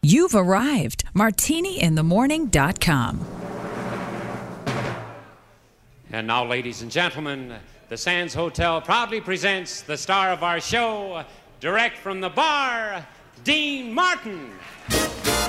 You've arrived. MartiniInTheMorning.com. And now, ladies and gentlemen, the Sands Hotel proudly presents the star of our show, direct from the bar, Dean Martin.